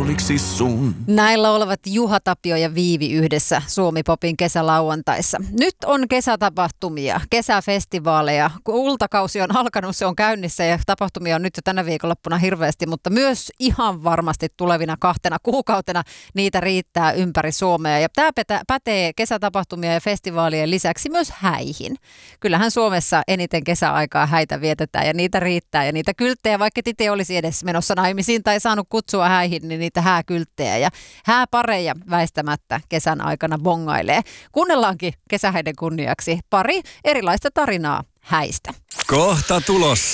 puoliksi sun. Näillä olevat Juha Tapio ja Viivi yhdessä Suomi-popin kesälauantaissa. Nyt on kesätapahtumia, kesäfestivaaleja. Kultakausi on alkanut, se on käynnissä ja tapahtumia on nyt jo tänä viikonloppuna hirveästi, mutta myös ihan varmasti tulevina 2 kuukautena niitä riittää ympäri Suomea. Ja tämä pätee kesätapahtumia ja festivaalien lisäksi myös häihin. Kyllähän Suomessa eniten kesäaikaa häitä vietetään ja niitä riittää ja niitä kylttejä, vaikka itse olisi edes menossa naimisiin tai saanut kutsua häihin, niin niitä hääkylttejä ja hääpareja väistämättä kesän aikana bongailee. Kuunnellaankin kesähäiden kunniaksi pari erilaista tarinaa häistä. Kohta tulossa.